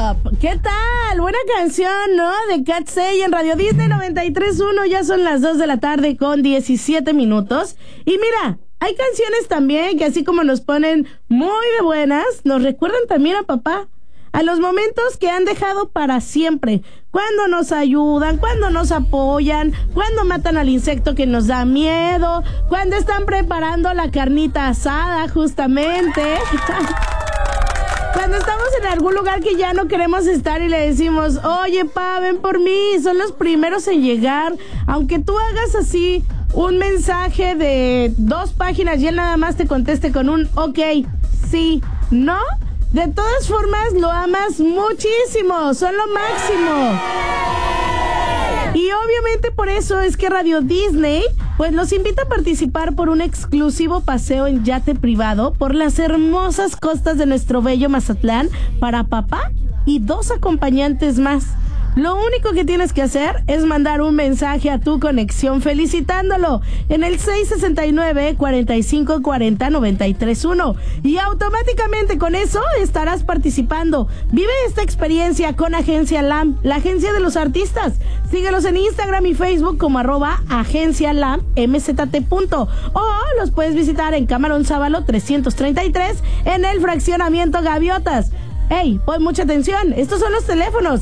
Up. ¿Qué tal? Buena canción, ¿no? De Cat Say en Radio Disney 93.1. Ya son las 2 de la tarde con 17 minutos. Y mira, hay canciones también que así como nos ponen muy de buenas, nos recuerdan también a papá. A los momentos que han dejado para siempre. Cuando nos ayudan, cuando nos apoyan, cuando matan al insecto que nos da miedo, cuando están preparando la carnita asada, justamente. Cuando estamos en algún lugar que ya no queremos estar y le decimos, oye, pa, ven por mí, son los primeros en llegar. Aunque tú hagas así un mensaje de 2 páginas y él nada más te conteste con un ok, sí, no. De todas formas, lo amas muchísimo, son lo máximo. Y obviamente por eso es que Radio Disney pues los invita a participar por un exclusivo paseo en yate privado por las hermosas costas de nuestro bello Mazatlán para papá y 2 acompañantes más. Lo único que tienes que hacer es mandar un mensaje a tu conexión felicitándolo en el 669-4540-931 y automáticamente con eso estarás participando. Vive esta experiencia con Agencia LAM, la agencia de los artistas. Síguelos en Instagram y Facebook como @agencialammzt. O los puedes visitar en Camarón Sábalo 333 en el fraccionamiento Gaviotas. Ey, pon mucha atención, estos son los teléfonos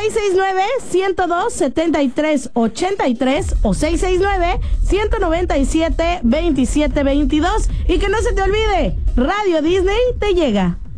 669-102-7383 o 669-197-2722. Y que no se te olvide, Radio Disney te llega.